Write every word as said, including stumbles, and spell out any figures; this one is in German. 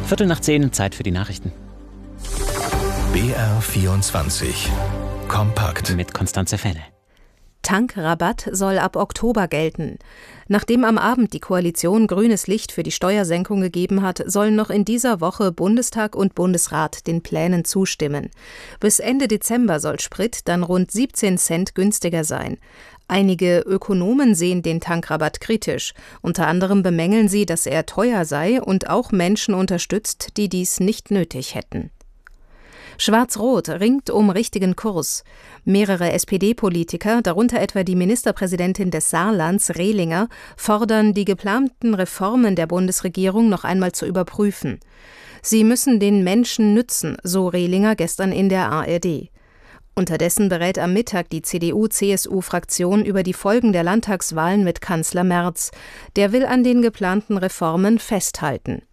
Viertel nach zehn, Zeit für die Nachrichten. B R vierundzwanzig. Kompakt. Mit Constanze Felle. Tankrabatt soll ab Oktober gelten. Nachdem am Abend die Koalition grünes Licht für die Steuersenkung gegeben hat, sollen noch in dieser Woche Bundestag und Bundesrat den Plänen zustimmen. Bis Ende Dezember soll Sprit dann rund siebzehn Cent günstiger sein. Einige Ökonomen sehen den Tankrabatt kritisch. Unter anderem bemängeln sie, dass er teuer sei und auch Menschen unterstützt, die dies nicht nötig hätten. Schwarz-Rot ringt um richtigen Kurs. Mehrere S P D-Politiker, darunter etwa die Ministerpräsidentin des Saarlands, Rehlinger, fordern, die geplanten Reformen der Bundesregierung noch einmal zu überprüfen. Sie müssen den Menschen nützen, so Rehlinger gestern in der A R D. Unterdessen berät am Mittag die C D U-C S U-Fraktion über die Folgen der Landtagswahlen mit Kanzler Merz. Der will an den geplanten Reformen festhalten.